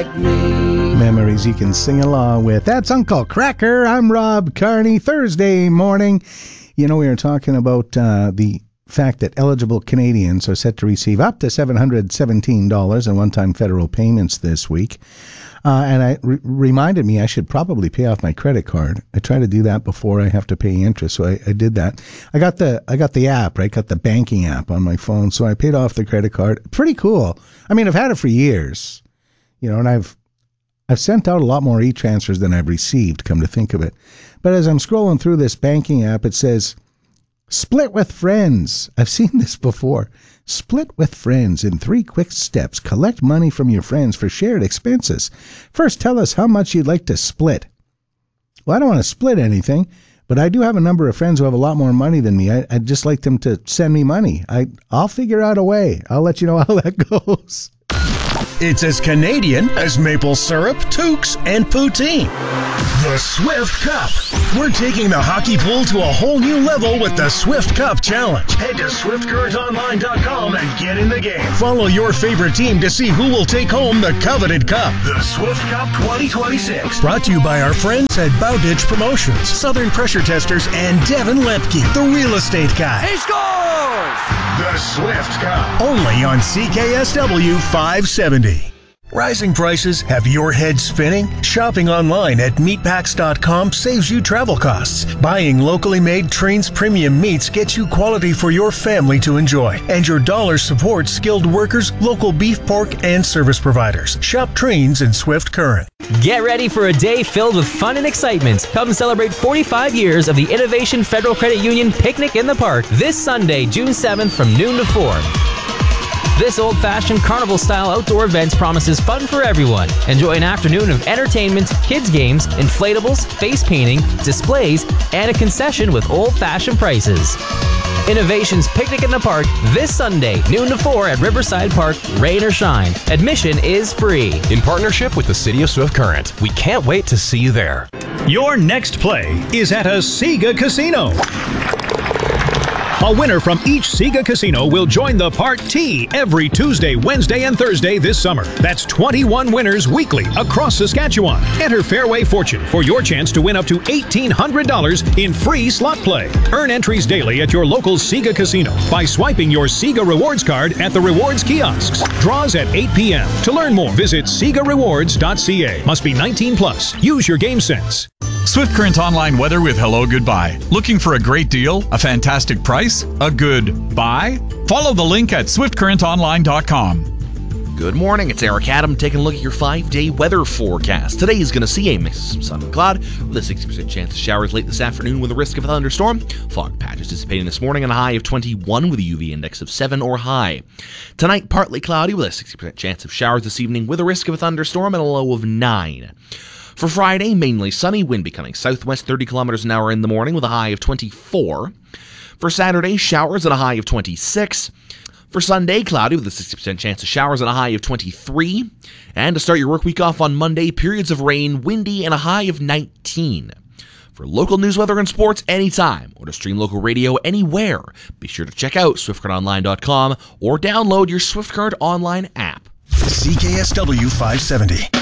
like me. Memories you can sing along with. That's Uncle Cracker. I'm Rob Carney. Thursday morning. You know, we were talking about the fact that eligible Canadians are set to receive up to $717 in one-time federal payments this week. And it reminded me I should probably pay off my credit card. I try to do that before I have to pay interest, so I did that. I got the app, right? Got the banking app on my phone, so I paid off the credit card. Pretty cool. I mean, I've had it for years, you know, and I've sent out a lot more e-transfers than I've received, come to think of it. But as I'm scrolling through this banking app, it says, split with friends. I've seen this before. Split with friends in 3 quick steps. Collect money from your friends for shared expenses. First, tell us how much you'd like to split. Well, I don't want to split anything, but I do have a number of friends who have a lot more money than me. I'd just like them to send me money. I'll figure out a way. I'll let you know how that goes. It's as Canadian as maple syrup, toques, and poutine. The Swift Cup. We're taking the hockey pool to a whole new level with the Swift Cup Challenge. Head to SwiftCurrentOnline.com and get in the game. Follow your favorite team to see who will take home the coveted cup. The Swift Cup 2026. Brought to you by our friends at Bowditch Promotions, Southern Pressure Testers, and Devin Lepke, the real estate guy. He scores! The Swift Cup. Only on CKSW 570. Rising prices have your head spinning? Shopping online at meatpacks.com saves you travel costs. Buying locally made Trains premium meats gets you quality for your family to enjoy. And your dollar supports skilled workers, local beef, pork, and service providers. Shop Trains in Swift Current. Get ready for a day filled with fun and excitement. Come celebrate 45 years of the Innovation Federal Credit Union Picnic in the Park this Sunday, June 7th from noon to 4. This old-fashioned carnival-style outdoor event promises fun for everyone. Enjoy an afternoon of entertainment, kids' games, inflatables, face painting, displays, and a concession with old-fashioned prices. Innovation's Picnic in the Park this Sunday, noon to 4 at Riverside Park, rain or shine. Admission is free. In partnership with the City of Swift Current, we can't wait to see you there. Your next play is at a Sega Casino. A winner from each Sega casino will join the Part T every Tuesday, Wednesday, and Thursday this summer. That's 21 winners weekly across Saskatchewan. Enter Fairway Fortune for your chance to win up to $1,800 in free slot play. Earn entries daily at your local Sega casino by swiping your Sega Rewards card at the rewards kiosks. Draws at 8 p.m. To learn more, visit SegaRewards.ca. Must be 19 plus. Use your game sense. Swift Current Online weather with Hello Goodbye. Looking for a great deal? A fantastic price? A good buy? Follow the link at SwiftCurrentOnline.com. Good morning, it's Eric Adam taking a look at your 5-day weather forecast. Today is going to see a mix of some sun and cloud with a 60% chance of showers late this afternoon with a risk of a thunderstorm. Fog patches dissipating this morning and a high of 21 with a UV index of 7 or high. Tonight, partly cloudy with a 60% chance of showers this evening with a risk of a thunderstorm and a low of 9. For Friday, mainly sunny, wind becoming southwest 30 kilometers an hour in the morning with a high of 24. For Saturday, showers at a high of 26. For Sunday, cloudy with a 60% chance of showers and a high of 23. And to start your work week off on Monday, periods of rain, windy, and a high of 19. For local news, weather, and sports anytime, or to stream local radio anywhere, be sure to check out SwiftCurrentOnline.com or download your Swift Current Online app. CKSW 570.